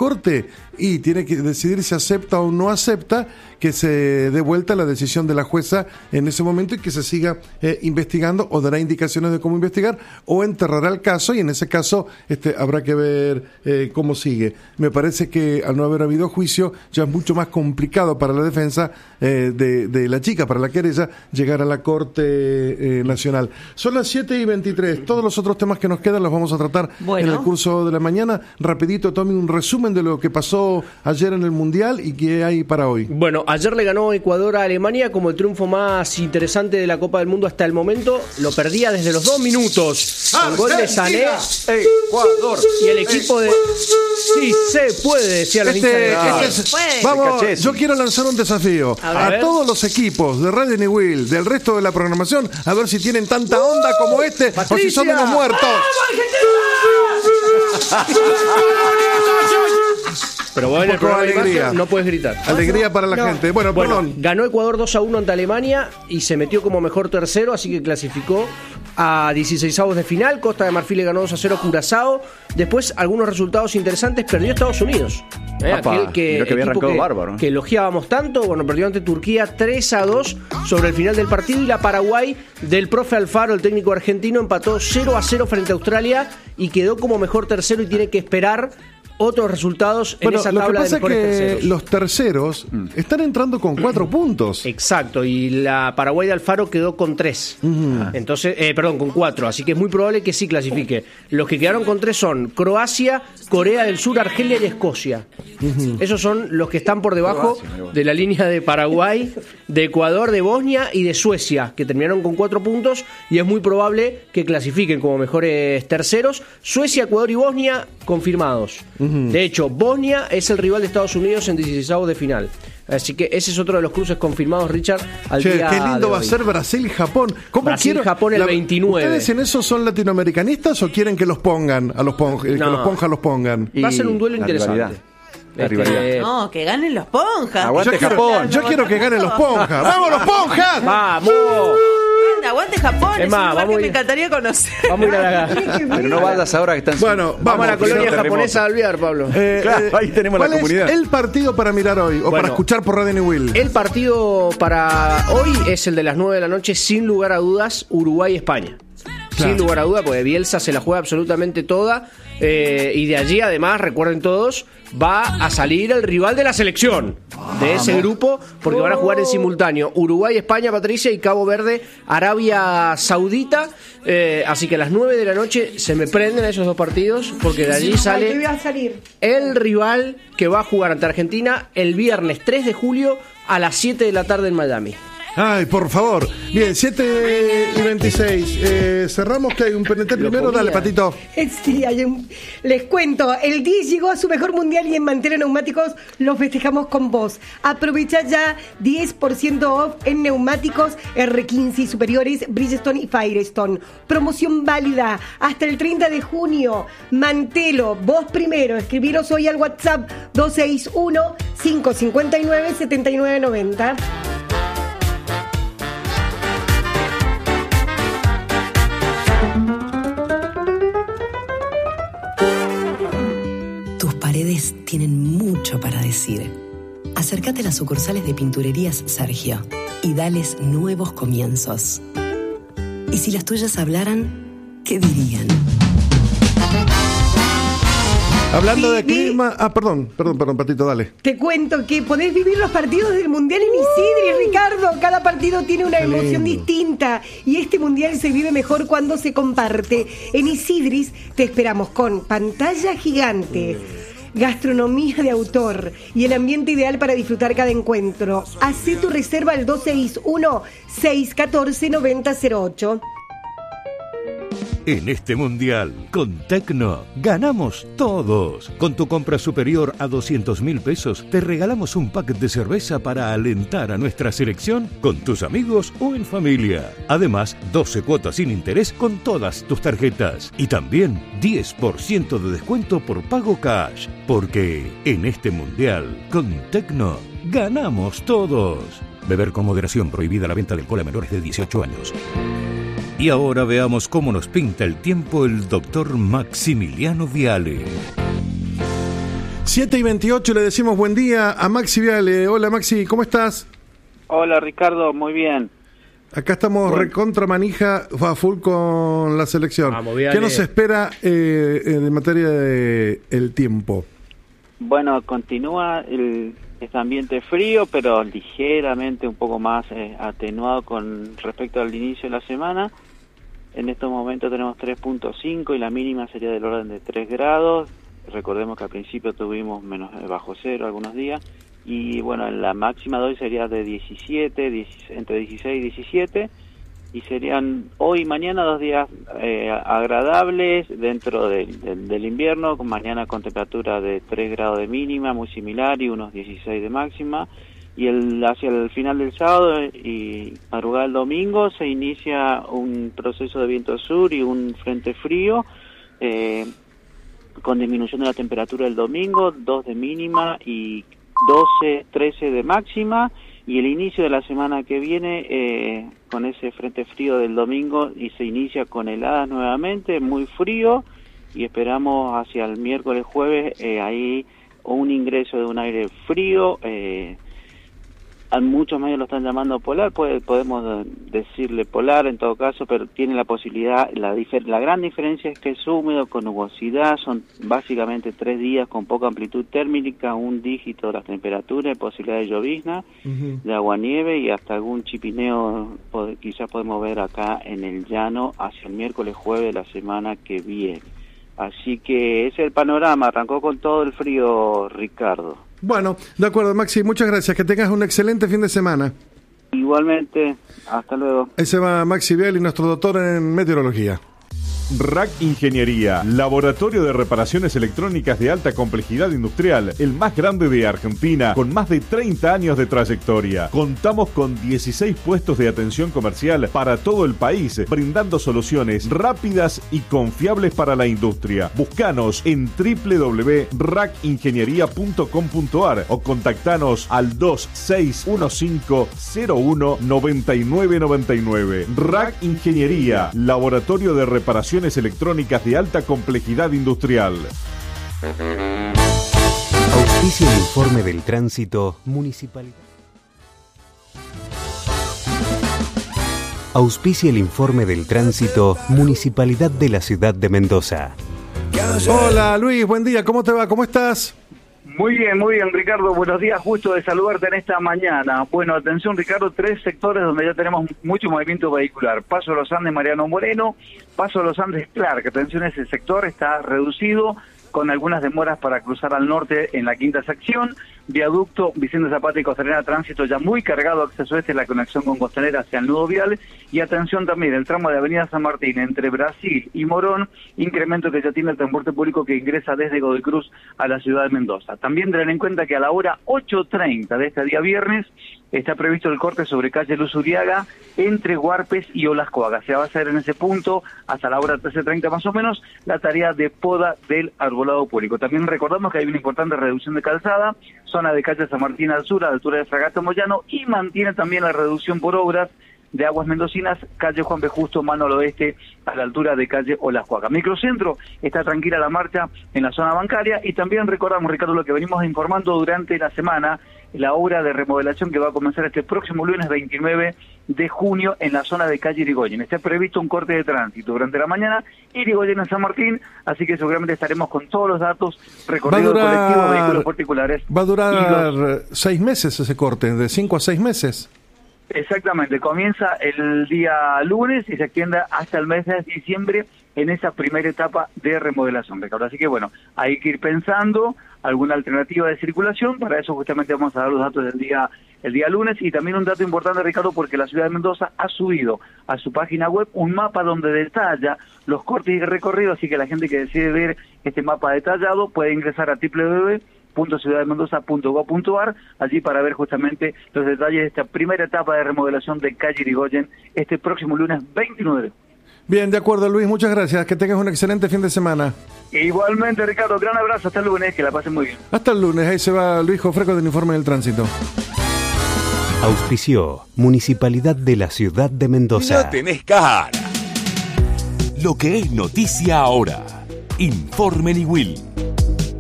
Corte y tiene que decidir si acepta o no acepta que se dé vuelta la decisión de la jueza en ese momento y que se siga investigando, o dará indicaciones de cómo investigar o enterrará el caso, y en ese caso habrá que ver cómo sigue. Me parece que al no haber habido juicio ya es mucho más complicado para la defensa de la chica, para la querella, llegar a la Corte Nacional. Son las 7:23. Todos los otros temas que nos quedan los vamos a tratar en el curso de la mañana. Rapidito, Tommy, un resumen de lo que pasó ayer en el Mundial y qué hay para hoy. Bueno, ayer le ganó Ecuador a Alemania como el triunfo más interesante de la Copa del Mundo hasta el momento. Lo perdía desde los 2 minutos. El gol de Sané, Ecuador. Y el equipo de... Sí se puede, decía la Vamos, yo quiero lanzar un desafío a todos los equipos de Radio Will, del resto de la programación, a ver si tienen tanta onda como Patricia, o si son de los muertos. Pero bueno, el programa alegría. No puedes gritar. Alegría para la gente. Bueno, perdón. Ganó Ecuador 2-1 ante Alemania y se metió como mejor tercero, así que clasificó a 16avos de final. Costa de Marfil le ganó 2-0 a Curazao. Después, algunos resultados interesantes. Perdió Estados Unidos. Aquel que había arrancado bárbaro. Que elogiábamos tanto. Bueno, perdió ante Turquía 3-2 sobre el final del partido. Y la Paraguay del profe Alfaro, el técnico argentino, empató 0-0 frente a Australia y quedó como mejor tercero y tiene que esperar otros resultados en esa tabla de mejores terceros. Los terceros están entrando con 4 puntos. Exacto, y la Paraguay de Alfaro quedó con 3. Entonces, con 4, así que es muy probable que sí clasifique. Los que quedaron con 3 son Croacia, Corea del Sur, Argelia y Escocia. Esos son los que están por debajo de la línea de Paraguay, de Ecuador, de Bosnia y de Suecia, que terminaron con 4 puntos y es muy probable que clasifiquen como mejores terceros. Suecia, Ecuador y Bosnia confirmados. De hecho, Bosnia es el rival de Estados Unidos en 16avos de final. Así que ese es otro de los cruces confirmados, Richard, al día qué lindo va a ser Brasil-Japón. Brasil-Japón el 29. ¿Ustedes en eso son latinoamericanistas o quieren que los pongan, que los ponjas los pongan? Va a ser un duelo interesante. No, que ganen los ponjas. Aguante Japón. Yo quiero que ganen los ponjas. ¡Vamos los ponjas! ¡Vamos! Aguante Japón, es un lugar que me encantaría conocer. Vamos a ir a la... Pero no vayas ahora que están... Bueno, vamos a la colonia japonesa de Alvear, Pablo. Claro, ahí tenemos la comunidad. ¿Cuál es el partido para mirar hoy o para escuchar por Radio Will? El partido para hoy es el de las 9 de la noche, sin lugar a dudas, Uruguay-España. Sin lugar a duda, porque Bielsa se la juega absolutamente toda. Y de allí, además, recuerden todos, va a salir el rival de la selección de ese grupo, porque van a jugar en simultáneo Uruguay, España, Patricia, y Cabo Verde, Arabia Saudita. Así que a las 9 de la noche se me prenden esos dos partidos, porque de allí sale el rival que va a jugar ante Argentina el viernes 3 de julio a las 7 de la tarde en Miami. Ay, por favor. Bien, 7:26. Cerramos, que hay un PNT primero. Dale, Patito. Sí, les cuento. El 10 llegó a su mejor mundial y en Mantero Neumáticos lo festejamos con vos. Aprovecha ya 10% off en neumáticos R15 y superiores, Bridgestone y Firestone. Promoción válida hasta el 30 de junio. Mantelo, vos primero. Escribiros hoy al WhatsApp 261-559-7990. Paredes tienen mucho para decir. Acércate a las sucursales de Pinturerías Sergio y dales nuevos comienzos. Y si las tuyas hablaran, ¿qué dirían? Hablando de clima... Perdón, Patito, dale. Te cuento que podés vivir los partidos del Mundial en Isidris, Ricardo. Cada partido tiene una emoción distinta y este Mundial se vive mejor cuando se comparte. En Isidris te esperamos con pantalla gigante, gastronomía de autor y el ambiente ideal para disfrutar cada encuentro. Hacé tu reserva al 261-614-9008. En este Mundial, con Tecno, ganamos todos. Con tu compra superior a 200.000 pesos, te regalamos un pack de cerveza para alentar a nuestra selección con tus amigos o en familia. Además, 12 cuotas sin interés con todas tus tarjetas. Y también 10% de descuento por pago cash. Porque en este Mundial, con Tecno, ganamos todos. Beber con moderación, prohibida la venta de alcohol a menores de 18 años. Y ahora veamos cómo nos pinta el tiempo el doctor Maximiliano Viale. 7:28 le decimos buen día a Maxi Viale. Hola Maxi, ¿cómo estás? Hola Ricardo, muy bien. Acá estamos recontra manija a full con la selección. Vamos, Viale. ¿Qué nos espera en materia de el tiempo? Bueno, continúa este ambiente frío, pero ligeramente un poco más atenuado con respecto al inicio de la semana. En estos momentos tenemos 3.5 y la mínima sería del orden de 3 grados. Recordemos que al principio tuvimos bajo cero algunos días. Y bueno, la máxima de hoy sería de 17, entre 16 y 17. Y serían hoy y mañana 2 días agradables dentro del invierno, con mañana con temperatura de 3 grados de mínima, muy similar, y unos 16 de máxima. Y hacia el final del sábado y madrugada del domingo se inicia un proceso de viento sur y un frente frío, con disminución de la temperatura el domingo, 2 de mínima y 12, 13 de máxima, y el inicio de la semana que viene con ese frente frío del domingo, y se inicia con heladas nuevamente, muy frío, y esperamos hacia el miércoles, jueves, ahí un ingreso de un aire frío. A muchos medios lo están llamando polar, podemos decirle polar en todo caso, pero tiene la posibilidad, la gran diferencia es que es húmedo, con nubosidad, son básicamente 3 días con poca amplitud térmica, 1 dígito de las temperaturas, posibilidad de llovizna, de aguanieve y hasta algún chipineo quizás podemos ver acá en el llano hacia el miércoles, jueves de la semana que viene. Así que ese es el panorama, arrancó con todo el frío, Ricardo. Bueno, de acuerdo, Maxi, muchas gracias. Que tengas un excelente fin de semana. Igualmente, hasta luego. Ahí se va Maxi Viale, nuestro doctor en meteorología. RAC Ingeniería, laboratorio de reparaciones electrónicas de alta complejidad industrial, el más grande de Argentina, con más de 30 años de trayectoria. Contamos con 16 puestos de atención comercial para todo el país, brindando soluciones rápidas y confiables para la industria. Búscanos en www.racingeniería.com.ar o contactanos al 2615-019999. RAC Ingeniería, laboratorio de reparaciones electrónicas de alta complejidad industrial. Auspicia el informe del tránsito municipalidad. Auspicia el informe del tránsito Municipalidad de la Ciudad de Mendoza. Hola Luis, buen día, ¿cómo te va? ¿Cómo estás? Muy bien, Ricardo. Buenos días, justo de saludarte en esta mañana. Bueno, atención, Ricardo, 3 sectores donde ya tenemos mucho movimiento vehicular. Paso Los Andes, Mariano Moreno, Paso Los Andes, Clark. Atención, ese sector está reducido, con algunas demoras para cruzar al norte en la quinta sección. Viaducto Vicente Zapata y Costanera, tránsito ya muy cargado, acceso este, la conexión con Costanera hacia el nudo vial. Y atención también, el tramo de Avenida San Martín entre Brasil y Morón, incremento que ya tiene el transporte público que ingresa desde Godoy Cruz a la ciudad de Mendoza. También tener en cuenta que a la hora 8:30 de este día viernes está previsto el corte sobre calle Luz Uriaga entre Huarpes y Olascoaga. Se va a hacer en ese punto hasta la hora 13:30 más o menos la tarea de poda del arbolado público. También recordamos que hay una importante reducción de calzada, zona de calle San Martín al sur, a la altura de Fragata Moyano, y mantiene también la reducción por obras de Aguas Mendocinas, calle Juan B. Justo, mano al oeste, a la altura de calle Olascoaga. Microcentro, está tranquila la marcha en la zona bancaria, y también recordamos, Ricardo, lo que venimos informando durante la semana, la obra de remodelación que va a comenzar este próximo lunes 29 de junio en la zona de calle Irigoyen. Está previsto un corte de tránsito durante la mañana, Irigoyen en San Martín, así que seguramente estaremos con todos los datos, recorrido colectivo, vehículos particulares. Va a durar 6 meses ese corte, de 5 a 6 meses. Exactamente, comienza el día lunes y se extiende hasta el mes de diciembre en esa primera etapa de remodelación, Ricardo. Así que bueno, hay que ir pensando alguna alternativa de circulación. Para eso justamente vamos a dar los datos del día el día lunes. Y también un dato importante, Ricardo, porque la ciudad de Mendoza ha subido a su página web un mapa donde detalla los cortes y recorridos, así que la gente que decide ver este mapa detallado puede ingresar a www.ciudaddemendoza.gov.ar, allí para ver justamente los detalles de esta primera etapa de remodelación de calle Irigoyen este próximo lunes 29. Bien, de acuerdo, Luis, muchas gracias. Que tengas un excelente fin de semana. Igualmente, Ricardo, gran abrazo, hasta el lunes, que la pasen muy bien. Hasta el lunes, ahí se va Luis Jofreco del Informe del Tránsito. Auspició Municipalidad de la Ciudad de Mendoza. No tenés cara. Lo que es noticia ahora. Informe Niwil.